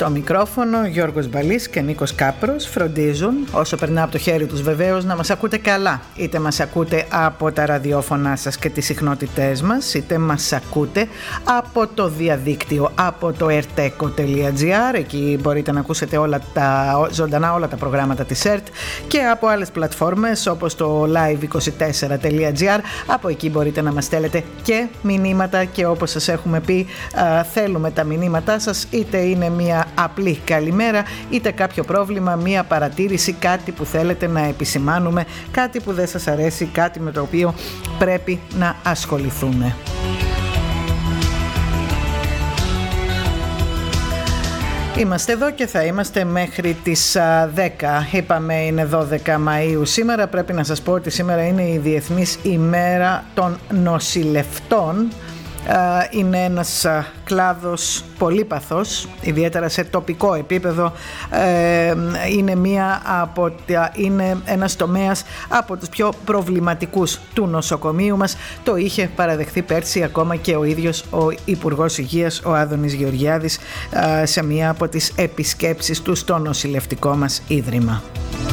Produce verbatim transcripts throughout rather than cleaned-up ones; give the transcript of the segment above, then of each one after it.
Στο μικρόφωνο Γιώργος Μπαλής και Νίκος Κάπρος φροντίζουν, όσο περνά από το χέρι τους βεβαίως, να μας ακούτε καλά. Είτε μας ακούτε από τα ραδιόφωνά σας και τις συχνότητές μας, είτε μας ακούτε από το διαδίκτυο, από το ερτέκο τελεία τζι άρ. Εκεί μπορείτε να ακούσετε όλα τα, ζωντανά όλα τα προγράμματα της ΕΡΤ, και από άλλες πλατφόρμες όπως το λάιβ είκοσι τέσσερα τελεία τζι άρ. Από εκεί μπορείτε να μας στέλνετε και μηνύματα, και όπως σας έχουμε πει, α, θέλουμε τα μηνύματά σας, είτε είναι μια απλή καλημέρα, είτε κάποιο πρόβλημα, μια παρατήρηση, κάτι που θέλετε να επισημάνουμε, κάτι που δεν σας αρέσει, κάτι με το οποίο πρέπει να ασχοληθούμε. Είμαστε εδώ και θα είμαστε μέχρι τις δέκα. Είπαμε είναι δώδεκα Μαΐου σήμερα. Πρέπει να σας πω ότι σήμερα είναι η Διεθνής ημέρα των νοσηλευτών. Είναι ένας κλάδος πολύπαθος, ιδιαίτερα σε τοπικό επίπεδο. Είναι, μία από τα, είναι ένας τομέας από τους πιο προβληματικούς του νοσοκομείου μας. Το είχε παραδεχθεί πέρσι ακόμα και ο ίδιος ο Υπουργός Υγείας, ο Άδωνης Γεωργιάδης, σε μία από τις επισκέψεις του στο νοσηλευτικό μας ίδρυμα.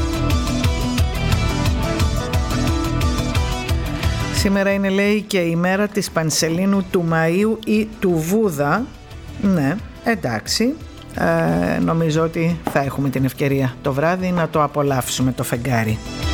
Σήμερα είναι, λέει, και η μέρα της Πανσελίνου του Μαΐου ή του Βούδα. Ναι, εντάξει. Ε, νομίζω ότι θα έχουμε την ευκαιρία το βράδυ να το απολαύσουμε το φεγγάρι.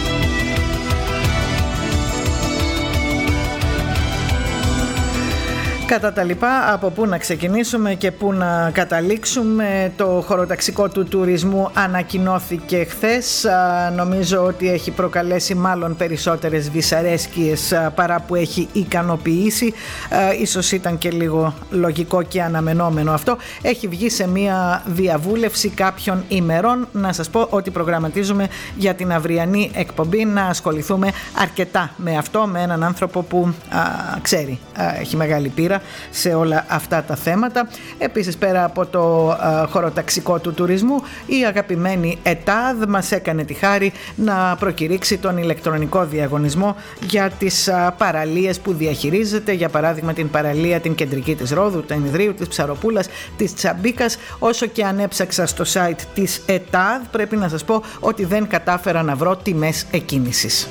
Κατά τα λοιπά, από πού να ξεκινήσουμε και πού να καταλήξουμε? Το χωροταξικό του τουρισμού ανακοινώθηκε χθες. Νομίζω ότι έχει προκαλέσει μάλλον περισσότερες δυσαρέσκειες παρά που έχει ικανοποιήσει. Ίσως ήταν και λίγο λογικό και αναμενόμενο αυτό. Έχει βγει σε μια διαβούλευση κάποιων ημερών. Να σας πω ότι προγραμματίζουμε για την αυριανή εκπομπή να ασχοληθούμε αρκετά με αυτό, με έναν άνθρωπο που α, ξέρει, α, έχει μεγάλη πείρα σε όλα αυτά τα θέματα. Επίσης, πέρα από το α, χωροταξικό του τουρισμού, η αγαπημένη ΕΤΑΔ μας έκανε τη χάρη να προκηρύξει τον ηλεκτρονικό διαγωνισμό για τις α, παραλίες που διαχειρίζεται, για παράδειγμα την παραλία την κεντρική της Ρόδου, του Ενιδρίου, της Ψαροπούλας, της Τσαμπίκας. Όσο και αν έψαξα στο site της ΕΤΑΔ, πρέπει να σας πω ότι δεν κατάφερα να βρω τιμές εκκίνησης.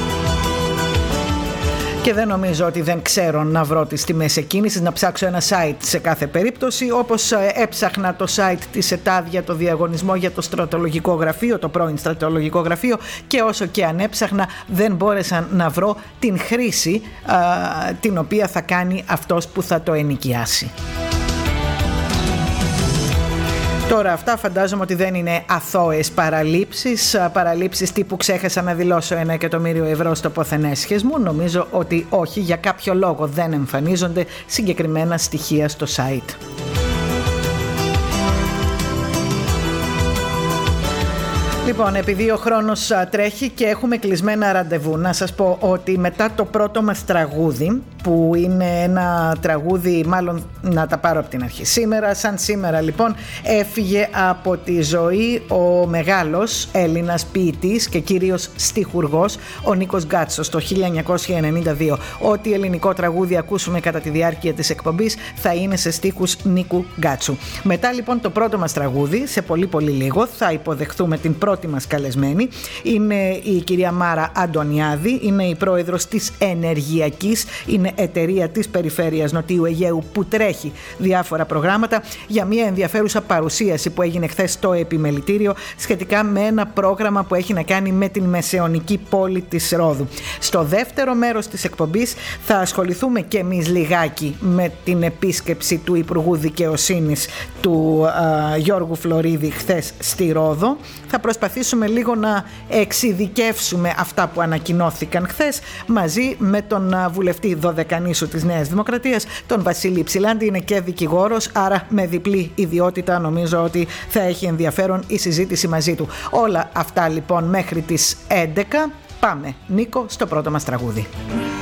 Και δεν νομίζω ότι δεν ξέρω να βρω τις τιμές εκκίνησης, να ψάξω ένα site σε κάθε περίπτωση, όπως έψαχνα το site της ΕΤΑΔ για το διαγωνισμό για το στρατολογικό γραφείο, το πρώην στρατολογικό γραφείο, και όσο και αν έψαχνα δεν μπόρεσα να βρω την χρήση α, την οποία θα κάνει αυτός που θα το ενοικιάσει. Τώρα αυτά φαντάζομαι ότι δεν είναι αθώες παραλήψεις, παραλήψεις τύπου ξέχασα να δηλώσω ένα εκατομμύριο ευρώ στο ποθενέσχες μου. Νομίζω ότι όχι, για κάποιο λόγο δεν εμφανίζονται συγκεκριμένα στοιχεία στο site. Λοιπόν, επειδή ο χρόνος τρέχει και έχουμε κλεισμένα ραντεβού, να σας πω ότι μετά το πρώτο μας τραγούδι, που είναι ένα τραγούδι, μάλλον να τα πάρω από την αρχή. Σήμερα, σαν σήμερα λοιπόν, έφυγε από τη ζωή ο μεγάλος Έλληνας ποιητής και κυρίως στιχουργός, ο Νίκος Γκάτσος, το χίλια εννιακόσια ενενήντα δύο. Ό,τι ελληνικό τραγούδι ακούσουμε κατά τη διάρκεια της εκπομπής θα είναι σε στίχους Νίκου Γκάτσου. Μετά λοιπόν το πρώτο μας τραγούδι, σε πολύ πολύ λίγο, θα υποδεχθούμε την πρώτη μας καλεσμένη. Είναι η κυρία Μάρα Αντωνιάδη, είναι η πρόεδρος της Ενεργειακής, είναι εταιρεία της Περιφέρειας Νοτιού Αιγαίου που τρέχει διάφορα προγράμματα, για μια ενδιαφέρουσα παρουσίαση που έγινε χθες στο Επιμελητήριο σχετικά με ένα πρόγραμμα που έχει να κάνει με την μεσαιωνική πόλη της Ρόδου. Στο δεύτερο μέρος της εκπομπής θα ασχοληθούμε και εμείς λιγάκι με την επίσκεψη του Υπουργού Δικαιοσύνης του α, Γιώργου Φλωρίδη χθες στη Ρόδο. Θα προσπαθήσουμε λίγο να εξειδικεύσουμε αυτά που ανακοινώθηκαν χθες μαζί με τον βουλευτή Δωδεκανήσου της Νέας Δημοκρατίας, τον Βασίλη Ψηλάντη. Είναι και δικηγόρος, άρα με διπλή ιδιότητα νομίζω ότι θα έχει ενδιαφέρον η συζήτηση μαζί του. Όλα αυτά λοιπόν μέχρι τις έντεκα. Πάμε, Νίκο, στο πρώτο μας τραγούδι.